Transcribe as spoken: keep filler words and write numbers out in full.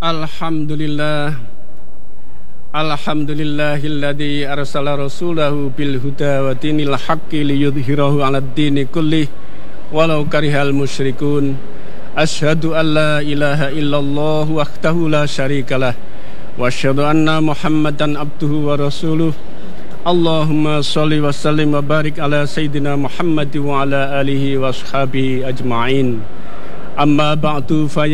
Alhamdulillah Alhamdulillahilladzi arsala rasulahu bil huda wa dinil haqqi liyudhhirahu 'alad dini kullih walau karihal musyrikun. Asyhadu an la ilaha illallah wahdahu la syarikalah wa asyhadu anna Muhammadan abduhu wa rasuluh. Allahumma shalli wa sallim wa barik ala sayyidina Muhammad wa ala alihi wa ashabihi ajma'in. Amma ba'du fa